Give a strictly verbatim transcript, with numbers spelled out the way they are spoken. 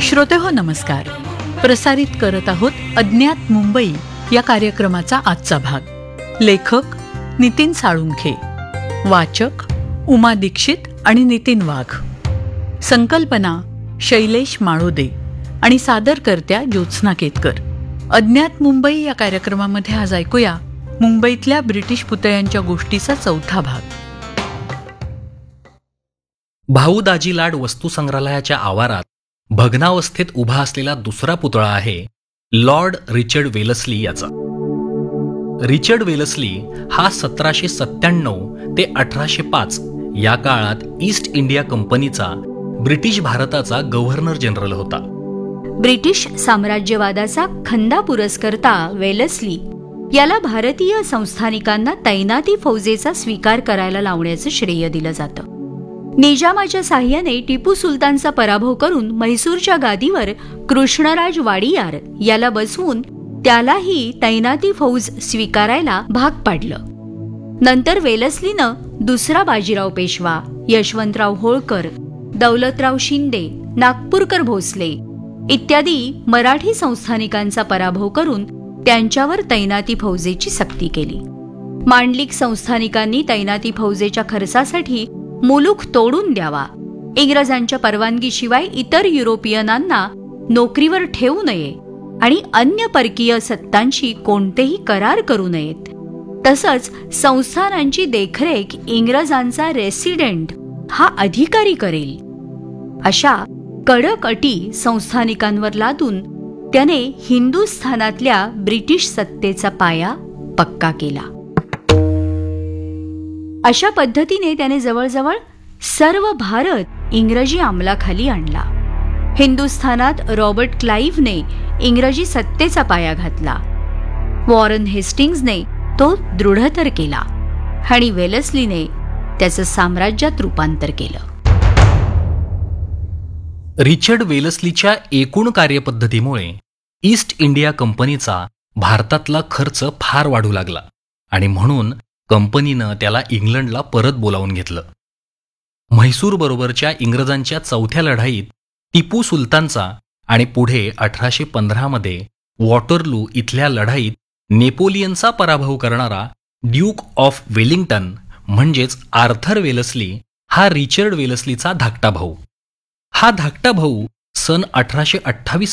श्रोतेहो नमस्कार. प्रसारित करत आहोत अज्ञात मुंबई या कार्यक्रमाचा आजचा भाग. लेखक नितीन साळुंखे, वाचक उमा दीक्षित आणि नितीन वाघ, संकल्पना शैलेश माळोदे आणि सादरकर्त्या ज्योत्स्ना केतकर. अज्ञात मुंबई या कार्यक्रमामध्ये आज ऐकूया मुंबईतल्या ब्रिटिश पुतळ्यांच्या गोष्टीचा चौथा भाग. भाऊ दाजी लाड वस्तुसंग्रहालयाच्या आवारात भग्नावस्थेत उभा असलेला दुसरा पुतळा आहे लॉर्ड रिचर्ड वेलस्ली याचा. रिचर्ड वेलस्ली हा सतराशे सत्त्याण्णव ते अठराशे पाच या काळात ईस्ट इंडिया कंपनीचा ब्रिटिश भारताचा गव्हर्नर जनरल होता. ब्रिटिश साम्राज्यवादाचा खंदा पुरस्कर्ता वेलस्ली याला भारतीय संस्थानिकांना तैनाती फौजेचा स्वीकार करायला लावण्याचं श्रेय दिलं जातं. निजामाच्या साह्याने टिपू सुलतानचा पराभव करून म्हैसूरच्या गादीवर कृष्णराज वाडियार याला बसवून त्यालाही तैनाती फौज स्वीकारायला भाग पाडलं. नंतर वेलस्लीनं दुसरा बाजीराव पेशवा, यशवंतराव होळकर, दौलतराव शिंदे, नागपूरकर भोसले इत्यादी मराठी संस्थानिकांचा पराभव करून त्यांच्यावर तैनाती फौजेची सक्ती केली. मांडलिक संस्थानिकांनी तैनाती फौजेच्या खर्चासाठी मुलूख तोडून द्यावा, इंग्रजांच्या परवानगीशिवाय इतर युरोपियनांना नोकरीवर ठेवू नये आणि अन्य परकीय सत्तांशी कोणतेही करार करू नयेत, तसंच संस्थानांची देखरेख इंग्रजांचा रेसिडेंट हा अधिकारी करेल, अशा कडक अटी संस्थानिकांवर लादून त्याने हिंदुस्थानातल्या ब्रिटिश सत्तेचा पाया पक्का केला. अशा पद्धतीने त्याने जवळजवळ सर्व भारत इंग्रजी अंमलाखाली आणला. हिंदुस्थानात रॉबर्ट क्लाइव्हने इंग्रजी सत्तेचा पाया घातला, वॉरन हेस्टिंग्जने तो दृढतर केला आणि वेलस्लीने त्याचं साम्राज्यात रूपांतर केलं. रिचर्ड वेलस्लीच्या एकूण कार्यपद्धतीमुळे ईस्ट इंडिया कंपनीचा भारतातला खर्च फार वाढू लागला आणि म्हणून कंपनीनं त्याला इंग्लंडला परत बोलावून घेतलं. म्हैसूर बरोबरच्या इंग्रजांच्या चौथ्या लढाईत टिपू सुलतानचा आणि पुढे अठराशे पंधरामध्ये वॉटरलू इथल्या लढाईत नेपोलियनचा पराभव करणारा ड्यूक ऑफ वेलिंग्टन म्हणजेच आर्थर वेलस्ली हा रिचर्ड वेलस्लीचा धाकटा भाऊ. हा धाकटा भाऊ सन अठराशे अठ्ठावीस